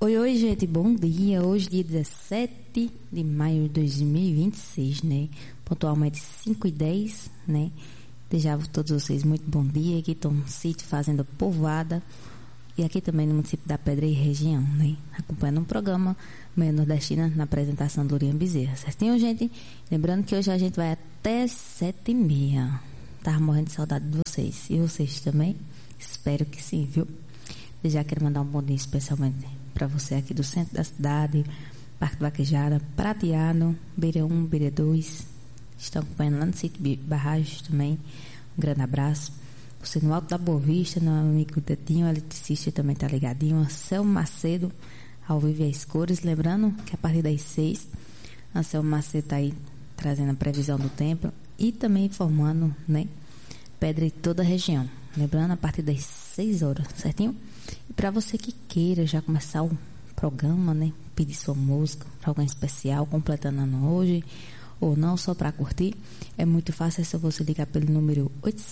Oi, oi, gente, bom dia. Hoje, dia 17 de maio de 2026, né? Pontualmente 5h10, né? Desejo a todos vocês muito bom dia. Aqui estão no sítio Fazenda Povoada e aqui também no município da Pedra e região, né? Acompanhando um programa Manhã Nordestina na apresentação do Lurian Bezerra, certinho, gente? Lembrando que hoje a gente vai até 7h30. Tava morrendo de saudade de vocês. E vocês também? Espero que sim, viu? Eu já quero mandar um bom dia especialmente para você aqui do centro da cidade, Parque do Vaquejada, Prateado, Beira 1, Beira 2. Estão acompanhando lá no sítio Barragens também. Um grande abraço. Você no Alto da Boa Vista, meu amigo Dedinho, eletricista também tá ligadinho. Anselmo Macedo, ao vivo e às cores. Lembrando que a partir das 6, Anselmo Macedo tá aí trazendo a previsão do tempo e também informando, né, Pedra e toda a região. Lembrando, a partir das 6 horas, certinho? E para você que queira já começar o programa, né? Pedir sua música para alguém especial, completando ano hoje, ou não, só para curtir, é muito fácil, é só você ligar pelo número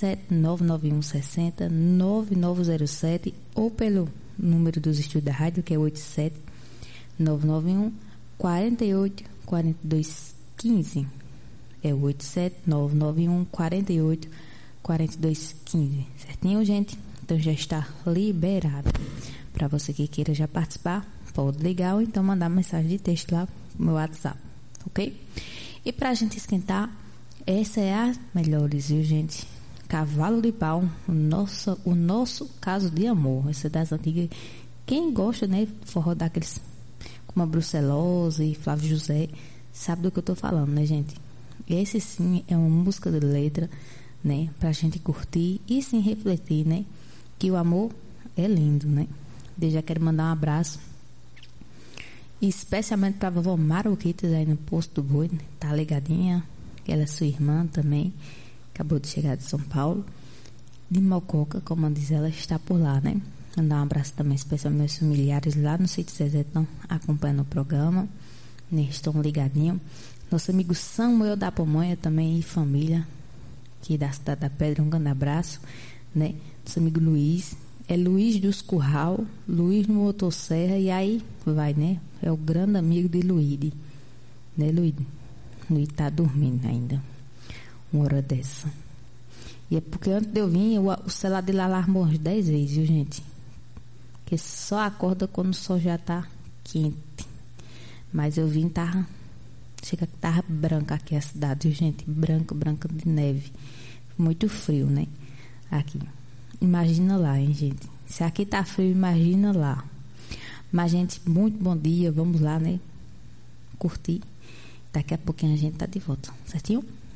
87-991-60-9907 ou pelo número dos estúdios da rádio, que é 87-991-48-4215. É o 87-991-48-4215, certinho, gente? Então já está liberado. Para você que queira já participar, pode ligar ou então mandar mensagem de texto lá no meu WhatsApp, ok? E para a gente esquentar, essa é a melhores, viu, gente? Cavalo de Pau, o nosso caso de amor. Essa é das antigas. Quem gosta, né, forró daqueles como a Brucelosa e Flávio José, sabe do que eu tô falando, né, gente? Esse sim é uma música de letra, né, pra gente curtir e sim refletir, né, que o amor é lindo, né? Eu já quero mandar um abraço especialmente pra vovó Maroquitas aí no Posto do Boi, né? Tá ligadinha, ela é sua irmã também, acabou de chegar de São Paulo, de Mococa, como diz ela, está por lá, né? Mandar um abraço também especial aos meus familiares lá no sítio Zezé, estão acompanhando o programa, né? Estão ligadinhos. Nosso amigo Samuel da Pamonha também e família aqui da Cidade da Pedra, um grande abraço, né? Nosso amigo Luiz, é Luiz dos Curral, Luiz no Motosserra, e aí vai, né? É o grande amigo de Luíde, né, Luíde? Luíde tá dormindo ainda, uma hora dessa. E é porque antes de eu vir, o celular dele alarmou umas 10 vezes, viu, gente? Que só acorda quando o sol já tá quente. Mas eu vim, chega que tava branca aqui a cidade, viu, gente? Branca de neve. Muito frio, né? Aqui. Imagina lá, hein, gente? Se aqui tá frio, imagina lá. Mas, gente, muito bom dia. Vamos lá, né? Curtir. Daqui a pouquinho a gente tá de volta. Certinho?